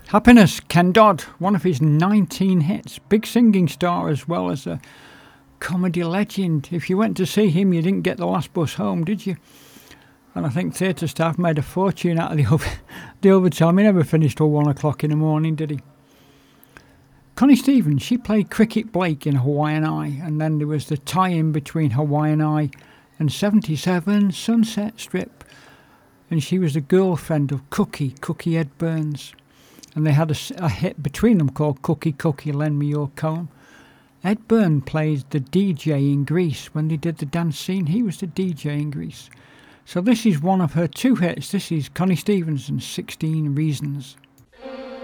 Happiness, Ken Dodd, one of his 19 hits. Big singing star as well as a comedy legend. If you went to see him, you didn't get the last bus home, did you? And I think theatre staff made a fortune out of the overtime. He never finished till 1 o'clock in the morning, did he? Connie Stevens, she played Cricket Blake in Hawaiian Eye, and then there was the tie-in between Hawaiian Eye and 77 Sunset Strip, and she was the girlfriend of Cookie Ed Burns, and they had a hit between them called Cookie, Lend Me Your Comb. Ed Burns played the DJ in Grease. When they did the dance scene, he was the DJ in Grease. So this is one of her two hits. This is Connie Stevens and 16 Reasons.